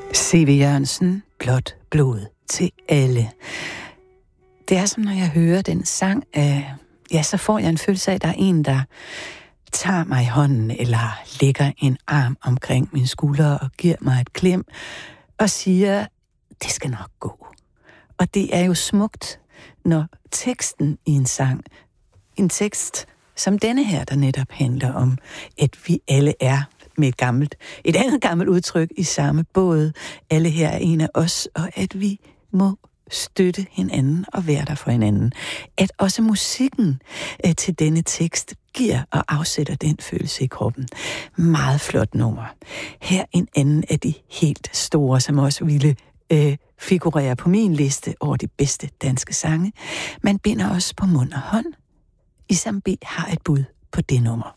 C.V. Jørgensen, blåt blod til alle. Det er som, når jeg hører den sang, så får jeg en følelse af, at der er en, der tager mig i hånden, eller lægger en arm omkring min skulder og giver mig et klem, og siger, det skal nok gå. Og det er jo smukt, når teksten i en sang, en tekst som denne her, der netop handler om, at vi alle er med et andet gammelt udtryk i samme båd. Alle her er en af os, og at vi må støtte hinanden og være der for hinanden. At også musikken til denne tekst giver og afsætter den følelse i kroppen. Meget flot nummer. Her en anden af de helt store, som også ville figurere på min liste over de bedste danske sange. Man binder os på mund og hånd. Isam B har et bud på det nummer.